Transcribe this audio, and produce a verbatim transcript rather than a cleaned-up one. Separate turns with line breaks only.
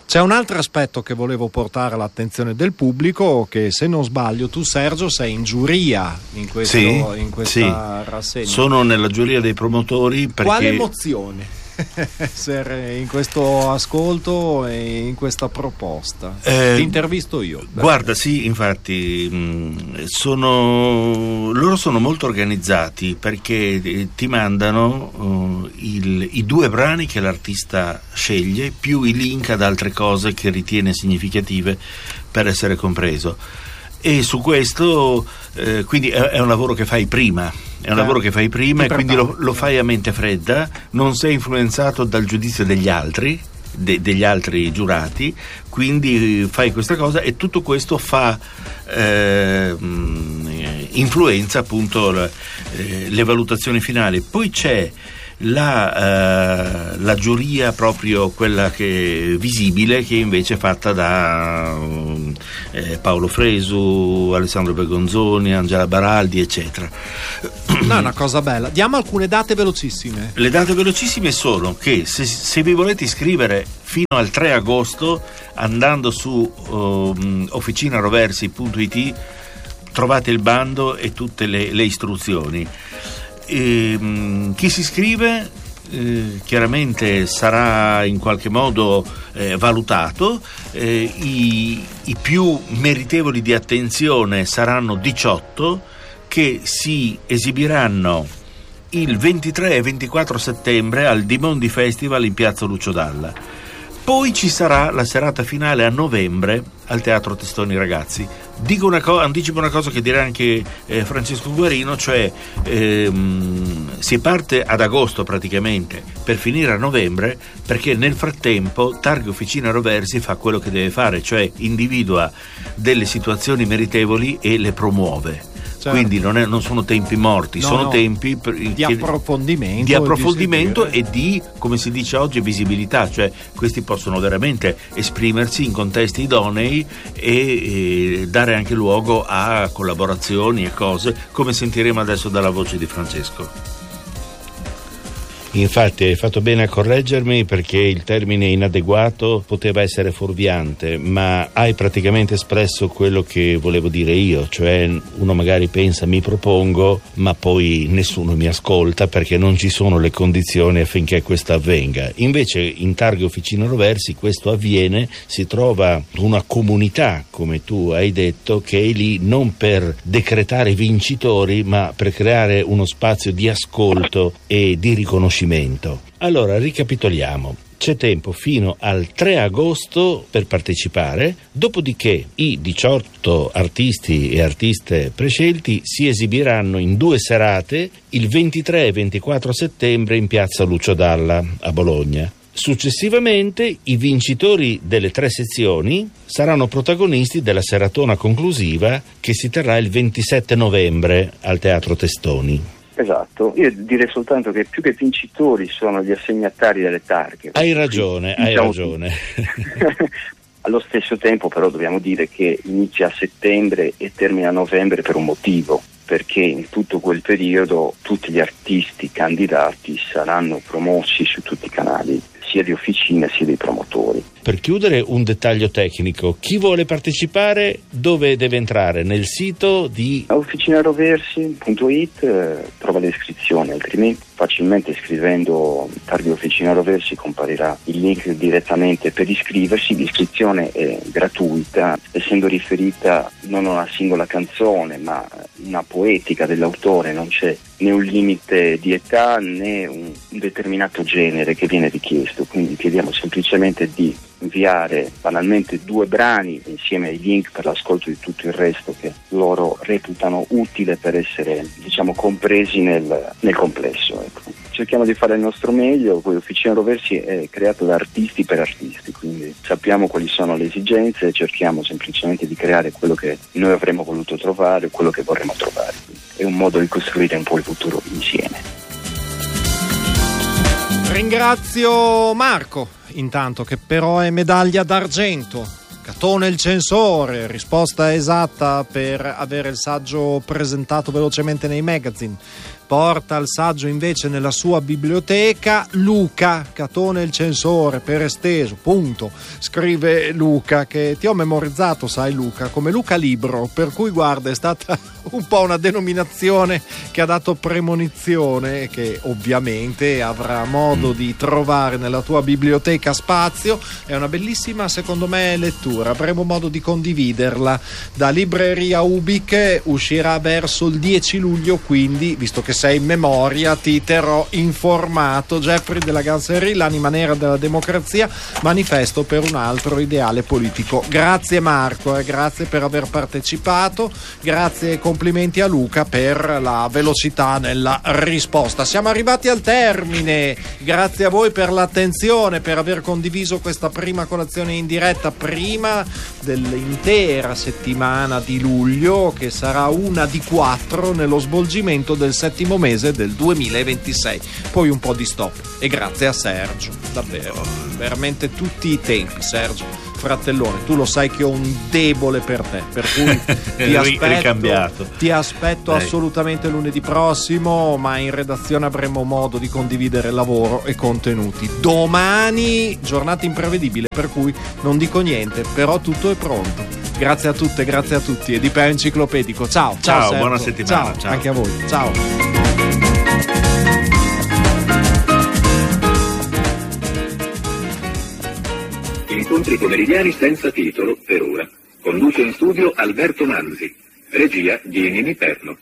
C'è un altro aspetto che volevo portare all'attenzione del pubblico, che se non sbaglio tu, Sergio, sei in giuria in, questo,
sì,
in questa
sì.
rassegna.
Sono nella giuria dei promotori perché...
Quale emozione essere in questo ascolto e in questa proposta?
Eh,
Ti intervisto io.
Guarda, sì, infatti mh, sono loro sono molto organizzati perché eh, ti mandano uh, il, i due brani che l'artista sceglie più i link ad altre cose che ritiene significative per essere compreso. E su questo eh, quindi è, è un lavoro che fai prima è un eh, lavoro che fai prima e quindi lo, lo fai a mente fredda, non sei influenzato dal giudizio degli altri de, degli altri giurati, quindi fai questa cosa e tutto questo fa eh, influenza appunto le, le valutazioni finali. Poi c'è La, uh, la giuria proprio quella che visibile, che invece è fatta da uh, eh, Paolo Fresu, Alessandro Bergonzoni, Angela Baraldi, eccetera.
No, è una cosa bella. Diamo alcune date velocissime.
Le date velocissime sono che se, se vi volete iscrivere fino al tre agosto andando su uh, officina roversi punto it trovate il bando e tutte le, le istruzioni. E, mh, chi si iscrive eh, chiaramente sarà in qualche modo eh, valutato, eh, i, i più meritevoli di attenzione saranno diciotto che si esibiranno il ventitré e ventiquattro settembre al Dimondi Festival in piazza Lucio Dalla. Poi ci sarà la serata finale a novembre al Teatro Testoni Ragazzi. Dico una co- anticipo una cosa che dirà anche eh, Francesco Guarino, cioè ehm, si parte ad agosto praticamente per finire a novembre, perché nel frattempo Targa Officina Roversi fa quello che deve fare, cioè individua delle situazioni meritevoli e le promuove. Certo. Quindi non, è, non sono tempi morti,
no,
sono
no.
tempi per,
di
che,
approfondimento,
di approfondimento
di
e di, come si dice oggi, visibilità, cioè questi possono veramente esprimersi in contesti idonei e, e dare anche luogo a collaborazioni e cose, come sentiremo adesso dalla voce di Francesco. Infatti hai fatto bene a correggermi, perché il termine inadeguato poteva essere fuorviante, ma hai praticamente espresso quello che volevo dire io, cioè uno magari pensa mi propongo, ma poi nessuno mi ascolta perché non ci sono le condizioni affinché questo avvenga. Invece in Targa Officina Roversi questo avviene, si trova una comunità, come tu hai detto, che è lì non per decretare vincitori, ma per creare uno spazio di ascolto e di riconoscimento. Allora ricapitoliamo: c'è tempo fino al tre agosto per partecipare, dopodiché i diciotto artisti e artiste prescelti si esibiranno in due serate il ventitré e ventiquattro settembre in piazza Lucio Dalla a Bologna. Successivamente i vincitori delle tre sezioni saranno protagonisti della seratona conclusiva che si terrà il ventisette novembre al Teatro Testoni.
Esatto, io direi soltanto che più che vincitori sono gli assegnatari delle targhe.
Hai ragione, hai diciamo ragione.
Allo stesso tempo però dobbiamo dire che inizia a settembre e termina a novembre per un motivo, perché in tutto quel periodo tutti gli artisti candidati saranno promossi su tutti i canali, sia di officina sia dei promotori.
Per chiudere, un dettaglio tecnico: chi vuole partecipare dove deve entrare? Nel sito di
officina roversi punto it eh, trova le iscrizioni, altrimenti facilmente scrivendo Targa Officina Roversi comparirà il link direttamente per iscriversi. L'iscrizione è gratuita, essendo riferita non a una singola canzone ma una poetica dell'autore, non c'è né un limite di età né un determinato genere che viene richiesto, quindi chiediamo semplicemente di inviare banalmente due brani insieme ai link per l'ascolto di tutto il resto che loro reputano utile per essere, diciamo, compresi nel, nel complesso. Ecco. Cerchiamo di fare il nostro meglio, poi Officina Roversi è creato da artisti per artisti, quindi sappiamo quali sono le esigenze e cerchiamo semplicemente di creare quello che noi avremmo voluto trovare, quello che vorremmo trovare. Quindi è un modo di costruire un po' il futuro insieme.
Ringrazio Marco, intanto, che però è medaglia d'argento. Catone il censore, risposta esatta per avere il saggio presentato velocemente nei magazine. porta il saggio invece nella sua biblioteca. Luca, Catone il censore per esteso, punto, scrive Luca, che ti ho memorizzato, sai Luca, come Luca Libro, per cui guarda è stata un po' una denominazione che ha dato premonizione e che ovviamente avrà modo di trovare nella tua biblioteca spazio. È una bellissima, secondo me, lettura, avremo modo di condividerla. Da Libreria Ubik uscirà verso il dieci luglio, quindi visto che sei in memoria ti terrò informato. Jeffrey della Ganserie, l'anima nera della democrazia, manifesto per un altro ideale politico. Grazie Marco, eh, grazie per aver partecipato, grazie e complimenti a Luca per la velocità nella risposta. Siamo arrivati al termine, grazie a voi per l'attenzione, per aver condiviso questa prima colazione in diretta prima dell'intera settimana di luglio, che sarà una di quattro nello svolgimento del settimo mese del duemilaventisei. Poi un po' di stop, e grazie a Sergio, davvero, veramente tutti i tempi. Sergio, fratellone, tu lo sai che ho un debole per te, per cui ti aspetto, ti aspetto assolutamente lunedì prossimo, ma in redazione avremo modo di condividere lavoro e contenuti. Domani giornata imprevedibile, per cui non dico niente, però tutto è pronto. Grazie a tutte, grazie a tutti e di P E Enciclopedico. Ciao, ciao,
ciao, buona settimana.
Ciao,
ciao,
anche a voi. Ciao.
Incontri pomeridiani senza titolo per ora. Conduce in studio Alberto Manzi. Regia Ghini Perno.